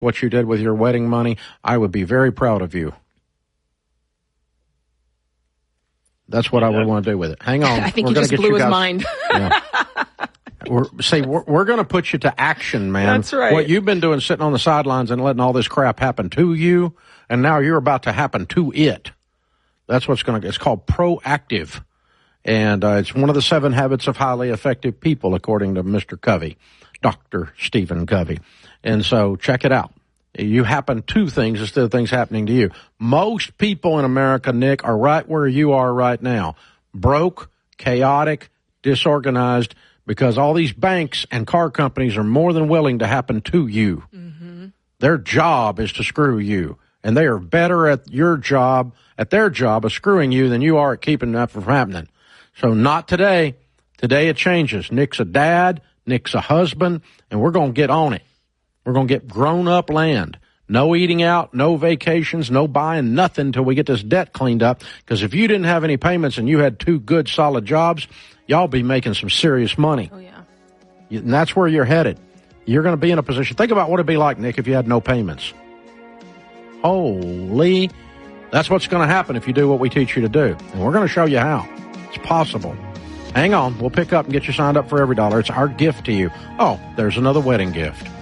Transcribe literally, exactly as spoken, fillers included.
what you did with your wedding money, I would be very proud of you. That's what yeah. I would want to do with it. Hang on. I think we're you just get blew you his guys, mind. yeah. We're, see, we're, we're going to put you to action, man. That's right. What you've been doing, sitting on the sidelines and letting all this crap happen to you, and now you're about to happen to it. That's what's going to. It's called proactive, and uh, it's one of the seven habits of highly effective people, according to Mister Covey, Doctor Stephen Covey. And so, check it out. You happen to things instead of things happening to you. Most people in America, Nick, are right where you are right now: broke, chaotic, disorganized. Because all these banks and car companies are more than willing to happen to you. Mm-hmm. Their job is to screw you. And they are better at your job, at their job of screwing you than you are at keeping that from happening. So not today. Today it changes. Nick's a dad, Nick's a husband, and we're going to get on it. We're going to get grown-up land. No eating out, no vacations, no buying nothing until we get this debt cleaned up. Because if you didn't have any payments and you had two good, solid jobs, y'all be making some serious money. Oh, yeah. And that's where you're headed. You're going to be in a position. Think about what it'd be like, Nick, if you had no payments. Holy. That's what's going to happen if you do what we teach you to do. And we're going to show you how. It's possible. Hang on. We'll pick up and get you signed up for Every Dollar. It's our gift to you. Oh, there's another wedding gift.